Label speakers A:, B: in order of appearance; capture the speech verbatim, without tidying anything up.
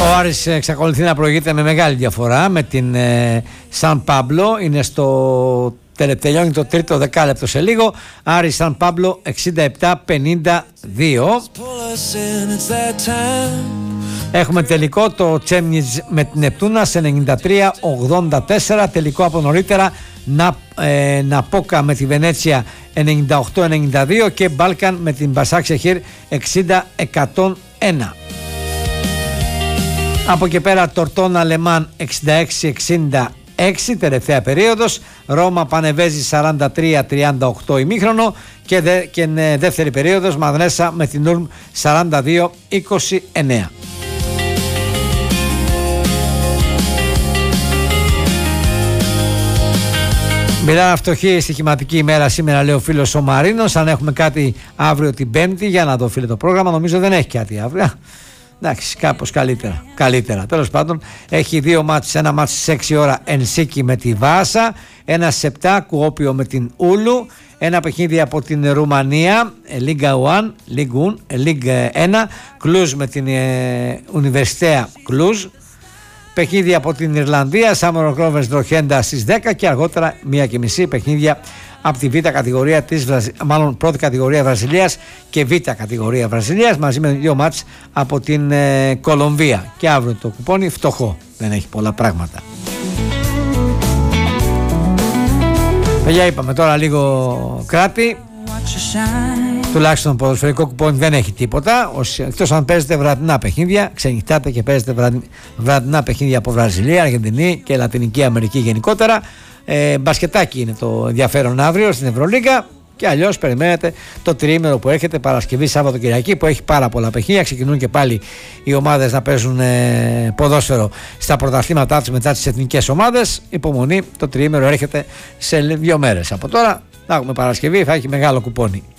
A: Ο Άρης εξακολουθεί να προηγείται με μεγάλη διαφορά με την ε, Σαν Πάμπλο. Είναι στο τελειώνει το τρίτο δεκάλεπτο σε λίγο. Άρης Σαν Πάμπλο εξήντα επτά πενήντα δύο. Έχουμε τελικό το Τσέμνιτζ με την Νεπτούνα σε ενενήντα τρία ογδόντα τέσσερα. Τελικό από νωρίτερα να, ε, Ναπόκα με τη Βενέτσια ενενήντα οκτώ ενενήντα δύο και Μπάλκαν με την Μπασάξεχιρ εξήντα εκατόν ένα. Από εκεί πέρα Τορτόνα Λεμάν εξήντα έξι εξήντα έξι τελευταία περίοδος. Ρώμα Πανεβέζη σαράντα τρία τριάντα οκτώ ημίχρονο και, δε, και ε, δεύτερη περίοδος Μαδρέσα με την Ουρμ σαράντα δύο είκοσι εννέα. Μιλάμε φτωχή στοιχηματική ημέρα σήμερα, λέει ο φίλος ο Μαρίνος. Αν έχουμε κάτι αύριο την Πέμπτη, για να δω φίλε το πρόγραμμα, νομίζω δεν έχει κάτι αύριο. Εντάξει, κάπως καλύτερα. Καλύτερα. Τέλος πάντων, έχει δύο μάτς. Ένα μάτς στις έξι ώρα Ενσίκη με τη Βάσα, ένα στις επτά Κουόπιο με την Ούλου, ένα παιχνίδι από την Ρουμανία, Λίγκα ένα, Λίγκα ένα, Κλούζ με την Ουνιβερσιτέα Κλούζ. Παιχνίδι από την Ιρλανδία, Σάμορο Κρόβερς Δροχέντα στις δέκα και αργότερα μία και μισή παιχνίδια από τη Β' κατηγορία της Βραζι... μάλλον πρώτη κατηγορία Βραζιλίας και Β' κατηγορία Βραζιλίας, μαζί με δύο μάτς από την ε, Κολομβία. Και αύριο το κουπόνι φτωχό, δεν έχει πολλά πράγματα. Παιδιά, είπαμε τώρα λίγο κράτη. Τουλάχιστον ποδοσφαιρικό κουπόνι δεν έχει τίποτα, εκτός αν παίζετε βραδινά παιχνίδια, ξενυχτάτε και παίζετε βραδινά παιχνίδια από Βραζιλία, Αργεντινή και Λατινική Αμερική γενικότερα. Ε, μπασκετάκι είναι το ενδιαφέρον αύριο στην Ευρωλίγκα και αλλιώς περιμένετε το τριήμερο που έρχεται Παρασκευή, Σάββατο, Κυριακή, που έχει πάρα πολλά παιχνίδια. Ξεκινούν και πάλι οι ομάδες να παίζουν ε, ποδόσφαιρο στα πρωταθλήματά τους μετά τις εθνικές ομάδες. Υπομονή, το τριήμερο έρχεται σε δύο μέρες από τώρα. Θα έχουμε Παρασκευή, θα έχει μεγάλο κουπόνι.